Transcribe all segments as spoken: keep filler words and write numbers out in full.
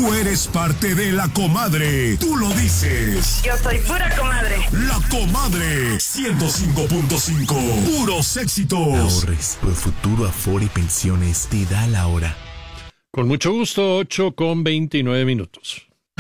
Tú eres parte de La Comadre. Tú lo dices. Yo soy pura comadre. La Comadre. ciento cinco punto cinco. Puros éxitos. Ahorres, Profuturo, Afore y Pensiones te da la hora. Con mucho gusto, ocho con veintinueve minutos.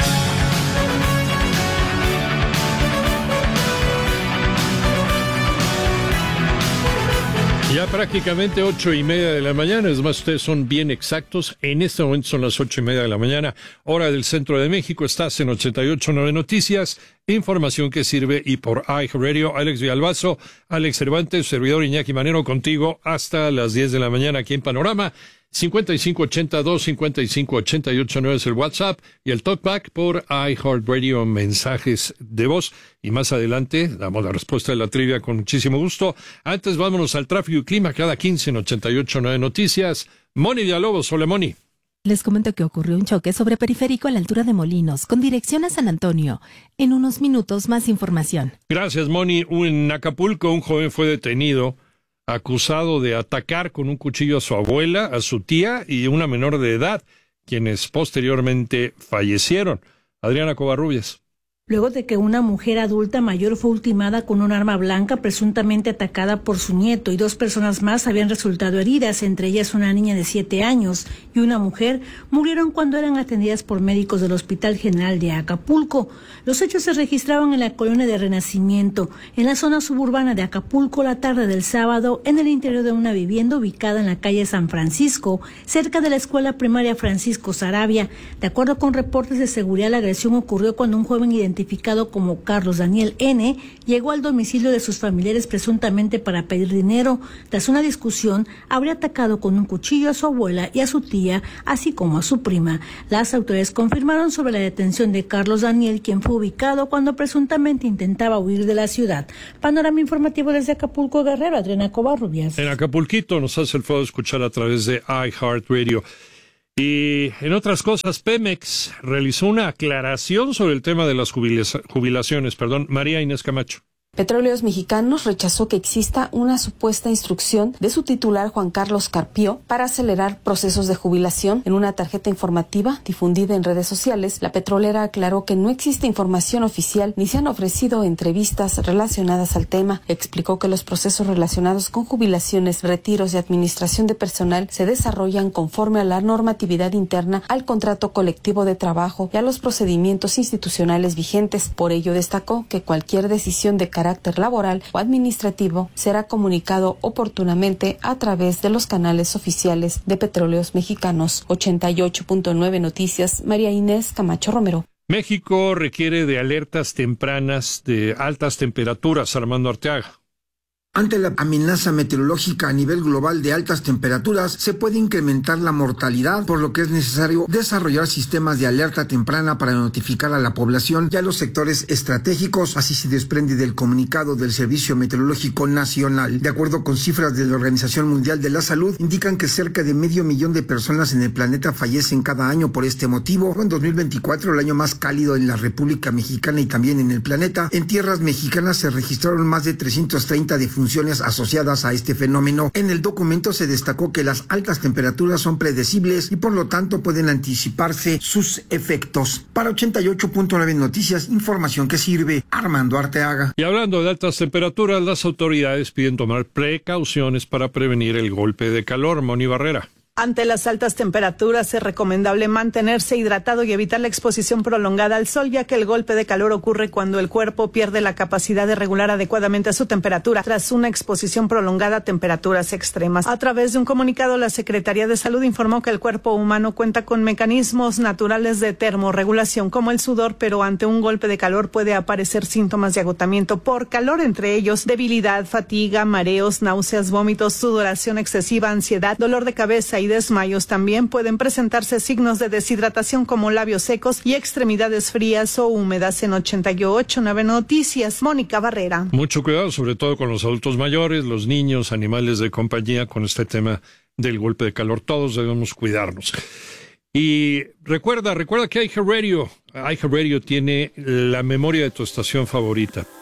Ya prácticamente ocho y media de la mañana, es más, ustedes son bien exactos. En este momento son las ocho y media de la mañana, hora del centro de México. Estás en ochenta y ocho punto nueve Noticias, información que sirve, y por iHeartRadio. Alex Villalbazo, Alex Cervantes, servidor Iñaki Manero, contigo hasta las diez de la mañana aquí en Panorama. cincuenta y cinco ochenta y dos, cincuenta y cinco ochenta y ocho nueve es el WhatsApp, y el Talkback por iHeartRadio, mensajes de voz. Y más adelante damos la respuesta de la trivia con muchísimo gusto. Antes vámonos al tráfico y clima cada quince en ochenta y ocho punto nueve Noticias. Moni Villalobos, hola Moni. Les comento que ocurrió un choque sobre Periférico a la altura de Molinos, con dirección a San Antonio. En unos minutos más información. Gracias, Moni. En Acapulco un joven fue detenido acusado de atacar con un cuchillo a su abuela, a su tía y una menor de edad, quienes posteriormente fallecieron. Adriana Covarrubias. Luego de que una mujer adulta mayor fue ultimada con un arma blanca presuntamente atacada por su nieto, y dos personas más habían resultado heridas, entre ellas una niña de siete años y una mujer, murieron cuando eran atendidas por médicos del Hospital General de Acapulco. Los hechos se registraban en la colonia de Renacimiento, en la zona suburbana de Acapulco, la tarde del sábado, en el interior de una vivienda ubicada en la calle San Francisco, cerca de la escuela primaria Francisco Saravia. De acuerdo con reportes de seguridad, la agresión ocurrió cuando un joven identificado identificado como Carlos Daniel N., llegó al domicilio de sus familiares presuntamente para pedir dinero. Tras una discusión, habría atacado con un cuchillo a su abuela y a su tía, así como a su prima. Las autoridades confirmaron sobre la detención de Carlos Daniel, quien fue ubicado cuando presuntamente intentaba huir de la ciudad. Panorama informativo desde Acapulco, Guerrero, Adriana Covarrubias. En Acapulquito nos hace el favor de escuchar a través de iHeartRadio. Y en otras cosas, Pemex realizó una aclaración sobre el tema de las jubila- jubilaciones. Perdón, María Inés Camacho. Petróleos Mexicanos rechazó que exista una supuesta instrucción de su titular Juan Carlos Carpio para acelerar procesos de jubilación. En una tarjeta informativa difundida en redes sociales, la petrolera aclaró que no existe información oficial ni se han ofrecido entrevistas relacionadas al tema. Explicó que los procesos relacionados con jubilaciones, retiros y administración de personal se desarrollan conforme a la normatividad interna, al contrato colectivo de trabajo y a los procedimientos institucionales vigentes. Por ello destacó que cualquier decisión de carácter carácter laboral o administrativo será comunicado oportunamente a través de los canales oficiales de Petróleos Mexicanos. ochenta y ocho punto nueve Noticias, María Inés Camacho Romero. México requiere de alertas tempranas de altas temperaturas. Armando Arteaga. Ante la amenaza meteorológica a nivel global de altas temperaturas, se puede incrementar la mortalidad, por lo que es necesario desarrollar sistemas de alerta temprana para notificar a la población y a los sectores estratégicos. Así se desprende del comunicado del Servicio Meteorológico Nacional. De acuerdo con cifras de la Organización Mundial de la Salud, indican que cerca de medio millón de personas en el planeta fallecen cada año por este motivo. En dos mil veinticuatro, el año más cálido en la República Mexicana y también en el planeta, en tierras mexicanas se registraron más de trescientos treinta defunciones asociadas a este fenómeno. En el documento se destacó que las altas temperaturas son predecibles y por lo tanto pueden anticiparse sus efectos. Para ochenta y ocho punto nueve Noticias, información que sirve. Armando Arteaga. Y hablando de altas temperaturas, las autoridades piden tomar precauciones para prevenir el golpe de calor. Moni Barrera. Ante las altas temperaturas es recomendable mantenerse hidratado y evitar la exposición prolongada al sol, ya que el golpe de calor ocurre cuando el cuerpo pierde la capacidad de regular adecuadamente su temperatura tras una exposición prolongada a temperaturas extremas. A través de un comunicado, la Secretaría de Salud informó que el cuerpo humano cuenta con mecanismos naturales de termorregulación como el sudor, pero ante un golpe de calor puede aparecer síntomas de agotamiento por calor, entre ellos debilidad, fatiga, mareos, náuseas, vómitos, sudoración excesiva, ansiedad, dolor de cabeza y desmayos. También pueden presentarse signos de deshidratación como labios secos y extremidades frías o húmedas. En ochenta y ocho punto nueve Noticias, Mónica Barrera. Mucho cuidado, sobre todo con los adultos mayores, los niños, animales de compañía, con este tema del golpe de calor. Todos debemos cuidarnos. Y recuerda, recuerda que iHeartRadio, iHeartRadio tiene la memoria de tu estación favorita.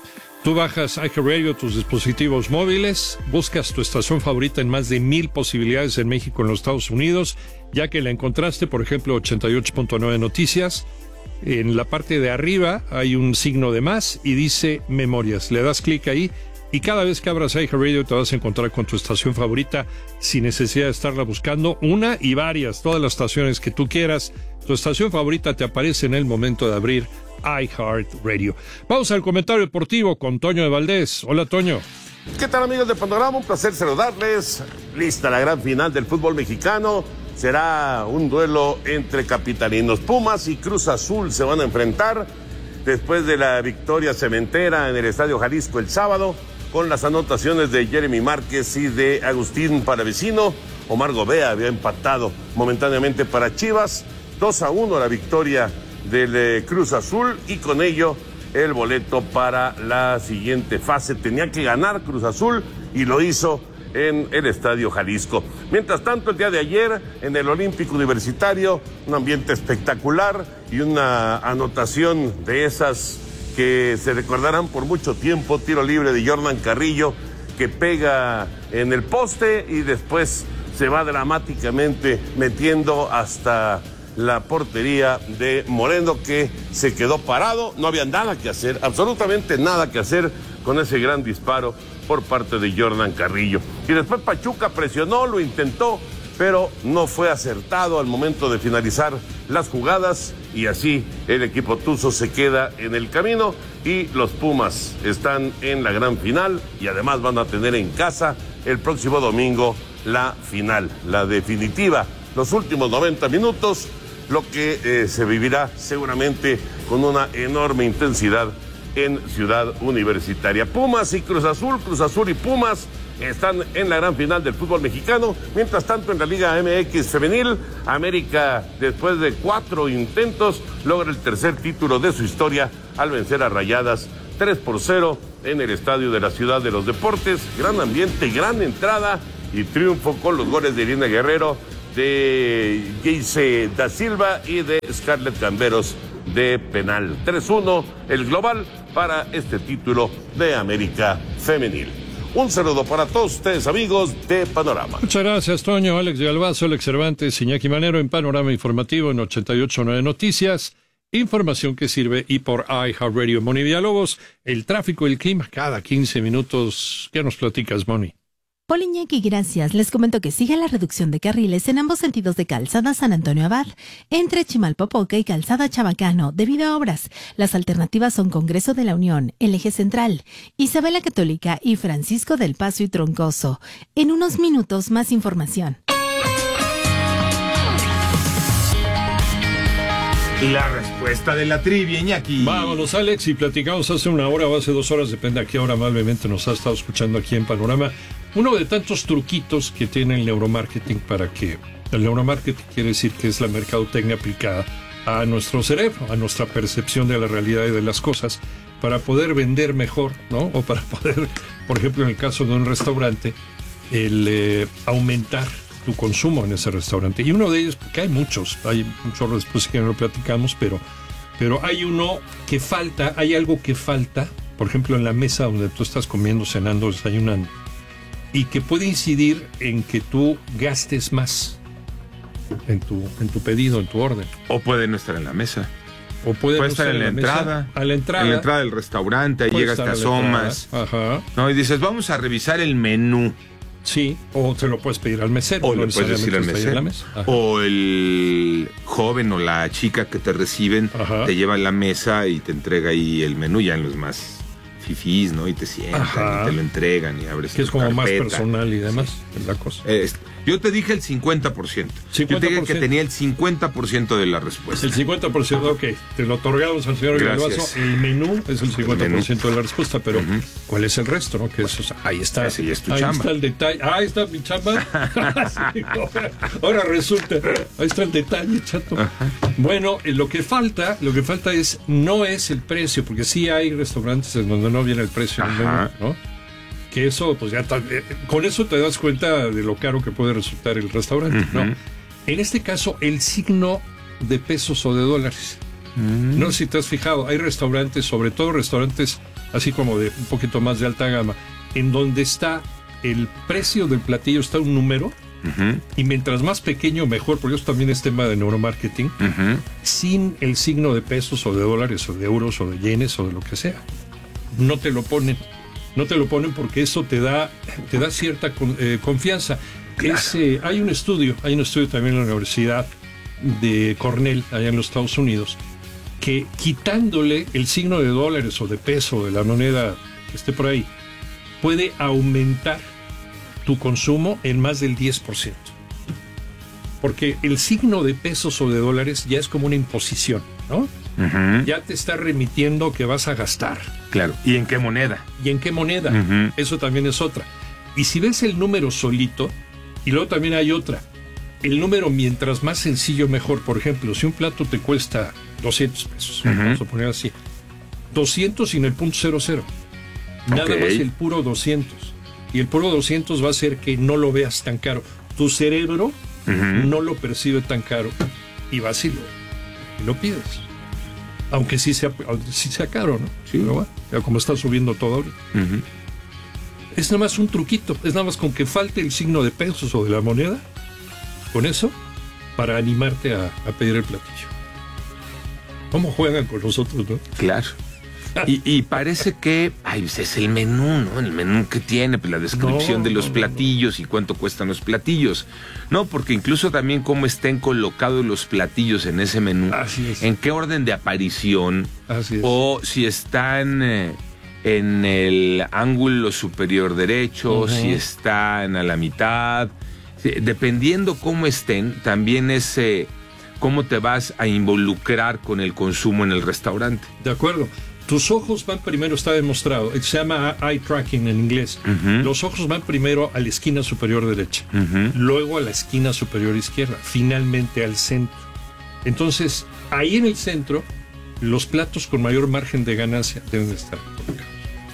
Tú bajas iHeartRadio a tus dispositivos móviles, buscas tu estación favorita en más de mil posibilidades en México y en los Estados Unidos, ya que la encontraste, por ejemplo, ochenta y ocho punto nueve Noticias. En la parte de arriba hay un signo de más y dice Memorias. Le das clic ahí y cada vez que abras iHeartRadio te vas a encontrar con tu estación favorita sin necesidad de estarla buscando. Una y varias, todas las estaciones que tú quieras. Tu estación favorita te aparece en el momento de abrir iHeartRadio. Vamos al comentario deportivo con Toño de Valdés. Hola, Toño. ¿Qué tal, amigos de Panorama? Un placer saludarles. Lista la gran final del fútbol mexicano. Será un duelo entre capitalinos. Pumas y Cruz Azul se van a enfrentar después de la victoria cementera en el Estadio Jalisco el sábado, con las anotaciones de Jeremy Márquez y de Agustín Palavecino. Omar Gobea había empatado momentáneamente para Chivas. dos a uno la victoria del eh, Cruz Azul, y con ello el boleto para la siguiente fase. Tenía que ganar Cruz Azul y lo hizo en el Estadio Jalisco. Mientras tanto, el día de ayer en el Olímpico Universitario, un ambiente espectacular y una anotación de esas que se recordarán por mucho tiempo. Tiro libre de Jordan Carrillo que pega en el poste y después se va dramáticamente metiendo hasta la portería de Moreno, que se quedó parado. No había nada que hacer, absolutamente nada que hacer con ese gran disparo por parte de Jordan Carrillo. Y después Pachuca presionó, lo intentó, pero no fue acertado al momento de finalizar las jugadas, y así el equipo tuzo se queda en el camino y los Pumas están en la gran final, y además van a tener en casa el próximo domingo la final, la definitiva, los últimos noventa minutos, lo que eh, se vivirá seguramente con una enorme intensidad en Ciudad Universitaria. Pumas y Cruz Azul, Cruz Azul y Pumas están en la gran final del fútbol mexicano. Mientras tanto, en la Liga M X femenil, América, después de cuatro intentos, logra el tercer título de su historia al vencer a Rayadas tres por cero en el Estadio de la Ciudad de los Deportes. Gran ambiente, gran entrada y triunfo con los goles de Irina Guerrero, de Geise da Silva y de Scarlett Camberos de penal. tres uno el global para este título de América femenil. Un saludo para todos ustedes, amigos de Panorama. Muchas gracias, Toño. Alex de Albazo, Alex Cervantes, Iñaki Manero en Panorama Informativo en ochenta y ocho punto nueve Noticias. Información que sirve y por iHeartRadio. Moni Villalobos, el tráfico y el clima cada quince minutos. ¿Qué nos platicas, Moni? Hola, Iñaki, gracias. Les comento que sigue la reducción de carriles en ambos sentidos de Calzada San Antonio Abad, entre Chimalpopoca y Calzada Chabacano, debido a obras. Las alternativas son Congreso de la Unión, el Eje Central, Isabel la Católica y Francisco del Paso y Troncoso. En unos minutos, más información. La respuesta de la trivia, Iñaki. Vámonos, Alex, y platicamos hace una hora o hace dos horas, depende a qué hora amablemente nos ha estado escuchando aquí en Panorama. Uno de tantos truquitos que tiene el neuromarketing para que... El neuromarketing quiere decir que es la mercadotecnia aplicada a nuestro cerebro, a nuestra percepción de la realidad y de las cosas, para poder vender mejor, ¿no? O para poder, por ejemplo, en el caso de un restaurante, el eh, aumentar tu consumo en ese restaurante. Y uno de ellos, porque hay muchos, hay muchos después que no lo platicamos, pero, pero hay uno que falta, hay algo que falta, por ejemplo, en la mesa donde tú estás comiendo, cenando, desayunando, y que puede incidir en que tú gastes más en tu, en tu pedido, en tu orden. O puede no estar en la mesa. O puede, puede no estar en la, la entrada. Mesa, a la entrada. En la entrada del restaurante, ahí llegas, te asomas. Ajá. No, y dices, vamos a revisar el menú. Sí, o te lo puedes pedir al mesero. O no le puedes decir al mesero. O el joven o la chica que te reciben, ajá, te lleva a la mesa y te entrega ahí el menú, ya en los más fifís, ¿no? Y te sientan, ajá, y te lo entregan y abres. Que es como carpeta, más personal y demás, sí, es la cosa. Eh, yo te dije el cincuenta por ciento. cincuenta por ciento. Yo te dije que tenía el cincuenta por ciento de la respuesta. El cincuenta por ciento, ok. Te lo otorgamos al señor Villalbazo. El menú es el cincuenta por ciento de la respuesta, pero uh-huh, ¿cuál es el resto, no? Que es, o sea, ahí está. Ese es tu ahí chamba. Está el detalle. Ah, ahí está mi chamba. Sí, ahora, ahora resulta. Ahí está el detalle, chato. Uh-huh. Bueno, lo que falta, lo que falta es, no es el precio, porque sí hay restaurantes en donde no viene el precio en el menú, ¿no? Que eso, pues ya está, eh, con eso te das cuenta de lo caro que puede resultar el restaurante, uh-huh, ¿no? En este caso, el signo de pesos o de dólares. Uh-huh. No sé si te has fijado, hay restaurantes, sobre todo restaurantes así como de un poquito más de alta gama, en donde está el precio del platillo, está un número, uh-huh. y mientras más pequeño mejor, porque eso también es tema de neuromarketing, uh-huh. sin el signo de pesos o de dólares o de euros o de yenes o de lo que sea. No te lo ponen, no te lo ponen porque eso te da, te da cierta con, eh, confianza. Claro. Es, eh, hay un estudio, hay un estudio también en la Universidad de Cornell, allá en los Estados Unidos, que quitándole el signo de dólares o de peso o de la moneda que esté por ahí, puede aumentar tu consumo en más del diez por ciento. Porque el signo de pesos o de dólares ya es como una imposición, ¿no? Uh-huh. Ya te está remitiendo que vas a gastar. Claro. ¿Y en qué moneda? ¿Y en qué moneda? Uh-huh. Eso también es otra. Y si ves el número solito, y luego también hay otra, el número mientras más sencillo mejor. Por ejemplo, si un plato te cuesta doscientos pesos, uh-huh. vamos a poner así, doscientos sin el punto cero cero. Nada okay. más el puro doscientos. Y el puro doscientos va a hacer que no lo veas tan caro. Tu cerebro uh-huh. no lo percibe tan caro. Y vas y lo, y lo pides. Aunque sí sea, sí sea caro, ¿no? Sí. Pero bueno, ya como está subiendo todo ahorita. Uh-huh. Es nada más un truquito. Es nada más con que falte el signo de pesos o de la moneda. Con eso, para animarte a, a pedir el platillo. ¿Cómo juegan con nosotros, no? Claro. Y, y parece que ay, pues es el menú, ¿no? El menú que tiene, pues la descripción no, de los no, platillos no, no. y cuánto cuestan los platillos. No, porque incluso también cómo estén colocados los platillos en ese menú. Así es. En qué orden de aparición. Así es. O si están eh, en el ángulo superior derecho, uh-huh. si están a la mitad. Dependiendo cómo estén, también es eh, cómo te vas a involucrar con el consumo en el restaurante. De acuerdo. Tus ojos van primero, está demostrado, se llama eye tracking en inglés. Uh-huh. Los ojos van primero a la esquina superior derecha, uh-huh. luego a la esquina superior izquierda, finalmente al centro. Entonces, ahí en el centro, los platos con mayor margen de ganancia deben de estar colocados.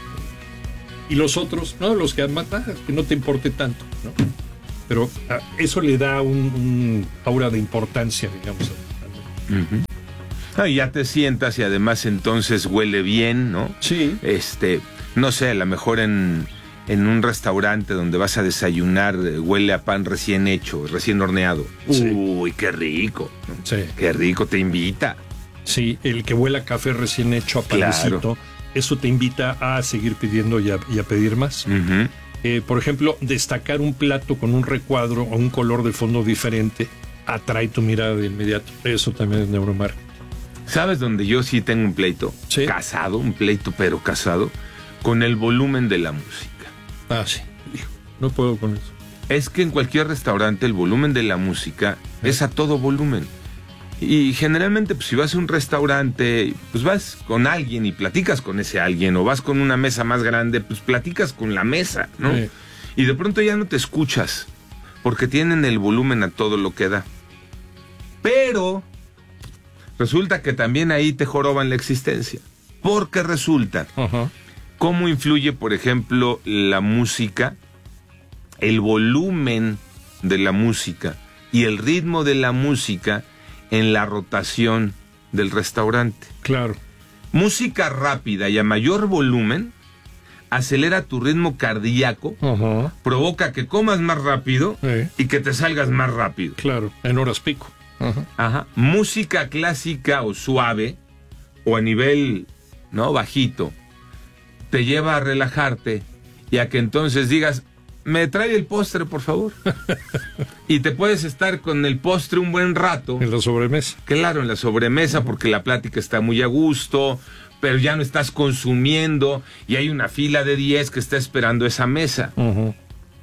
Y los otros, no, los que matan, que no te importe tanto, ¿no? Pero uh, eso le da un, un aura de importancia, digamos. Uh-huh. Ah, y ya te sientas y además entonces huele bien, ¿no? Sí. Este, no sé, a lo mejor en, en un restaurante donde vas a desayunar huele a pan recién hecho, recién horneado. Sí. Uy, qué rico. ¿No? Sí. Qué rico, te invita. Sí, el que huele a café recién hecho a panecito, claro. Eso te invita a seguir pidiendo y a, y a pedir más. Uh-huh. Eh, por ejemplo, destacar un plato con un recuadro o un color de fondo diferente atrae tu mirada de inmediato. Eso también es neuromarketing. ¿Sabes dónde yo sí tengo un pleito? ¿Sí? Casado, un pleito pero casado, con el volumen de la música. Ah, sí. No puedo con eso. Es que en cualquier restaurante el volumen de la música ¿Eh? es a todo volumen. Y generalmente, pues, si vas a un restaurante, pues vas con alguien y platicas con ese alguien, o vas con una mesa más grande, pues platicas con la mesa, ¿no? Sí. Y de pronto ya no te escuchas, porque tienen el volumen a todo lo que da. Pero resulta que también ahí te joroban la existencia, porque resulta uh-huh. cómo influye, por ejemplo, la música, el volumen de la música y el ritmo de la música en la rotación del restaurante. Claro. Música rápida y a mayor volumen acelera tu ritmo cardíaco, uh-huh. provoca que comas más rápido sí. y que te salgas más rápido. Claro, en horas pico. Uh-huh. Ajá. Música clásica o suave o a nivel no bajito te lleva a relajarte y a que entonces digas, me trae el postre, por favor. Y te puedes estar con el postre un buen rato. En la sobremesa. Claro, en la sobremesa, porque la plática está muy a gusto, pero ya no estás consumiendo y hay una fila de diez que está esperando esa mesa. Uh-huh.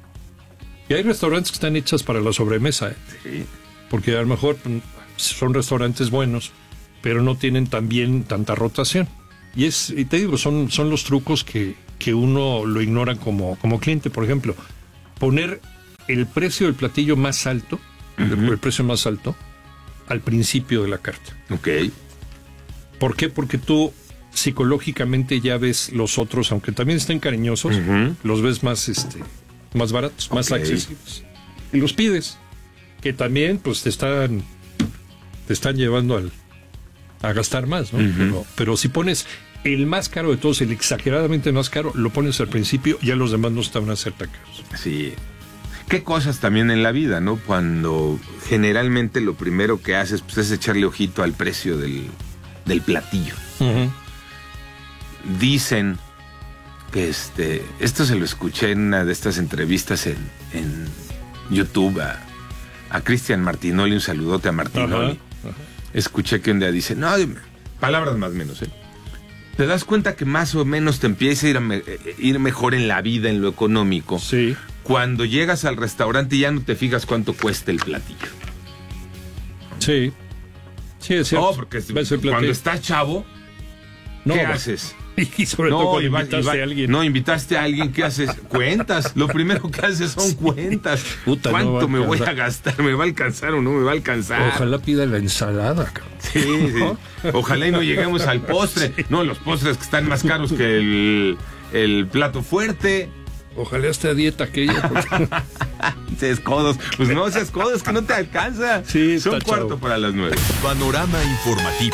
Y hay restaurantes que están hechos para la sobremesa, ¿eh? Sí. Porque a lo mejor son restaurantes buenos, pero no tienen también tanta rotación. Y es, y te digo, son, son los trucos que, que uno lo ignora como, como cliente. Por ejemplo, poner el precio del platillo más alto, uh-huh. el, el precio más alto, al principio de la carta. Ok. ¿Por qué? Porque tú psicológicamente ya ves los otros, aunque también estén cariñosos, uh-huh. los ves más, este, más baratos, más okay. accesibles. Y los pides, que también pues te están, te están llevando al, a gastar más, ¿no? Uh-huh. Pero, pero si pones el más caro de todos, el exageradamente más caro, lo pones al principio, ya los demás no te van a hacer tan caros. Sí. Qué cosas también en la vida, ¿no? Cuando generalmente lo primero que haces pues, es echarle ojito al precio del, del platillo. Uh-huh. Dicen que este, esto se lo escuché en una de estas entrevistas en, en YouTube a, a Cristian Martinoli, un saludote a Martinoli. Uh-huh. Uh-huh. Escuché que un día dice, no, palabras más o menos, ¿eh? Te das cuenta que más o menos te empieza a ir, a me, ir mejor en la vida, en lo económico. Sí. Cuando llegas al restaurante y ya no te fijas cuánto cuesta el platillo. Sí. Sí, es cierto. No, porque cuando estás chavo, ¿qué no, haces? Y sobre no, todo cuando iba, invitaste iba, a alguien. No, invitaste a alguien, ¿qué haces? Cuentas. Lo primero que haces son cuentas. Puta, ¿Cuánto no me voy a gastar? ¿Me va a alcanzar o no me va a alcanzar? Ojalá pida la ensalada, cabrón. Sí, sí. Ojalá y no lleguemos al postre. Sí. No, los postres que están más caros que el, el plato fuerte. Ojalá esté a dieta aquella. Porque... seas codos. Pues no seas codos, que no te alcanza. Sí, son cuarto chavo. Para las nueve. Panorama informativo.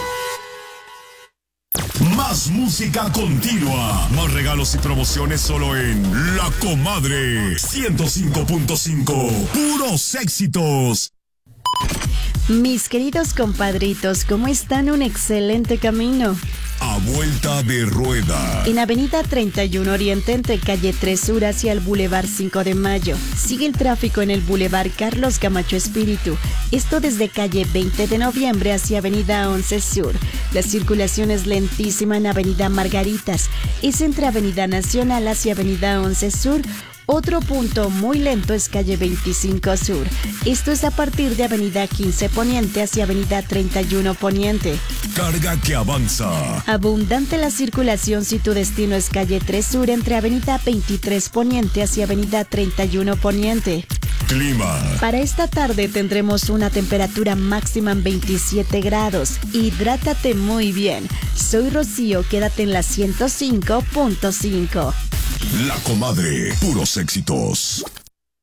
Más música continua. Más regalos y promociones solo en La Comadre. ciento cinco punto cinco. Puros éxitos. Mis queridos compadritos, ¿cómo están? Un excelente camino. A vuelta de rueda. En Avenida treinta y uno Oriente, entre calle tres Sur hacia el Boulevard cinco de Mayo. Sigue el tráfico en el Boulevard Carlos Camacho Espíritu. Esto desde calle veinte de Noviembre hacia Avenida once Sur. La circulación es lentísima en Avenida Margaritas. Es entre Avenida Nacional hacia Avenida once Sur. Otro punto muy lento es calle veinticinco Sur. Esto es a partir de Avenida quince Poniente hacia Avenida treinta y uno Poniente. Carga que avanza. Abundante la circulación si tu destino es calle tres Sur entre Avenida veintitrés Poniente hacia Avenida treinta y uno Poniente. Clima. Para esta tarde tendremos una temperatura máxima en veintisiete grados. Hidrátate muy bien. Soy Rocío, quédate en la ciento cinco punto cinco. La Comadre, puros éxitos.